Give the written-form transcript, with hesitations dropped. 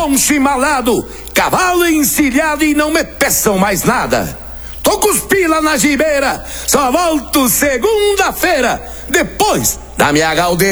poncho embalado, cavalo encilhado e não me peçam mais nada. Tô com os pila na gibeira, só volto segunda-feira, depois da minha galdeira.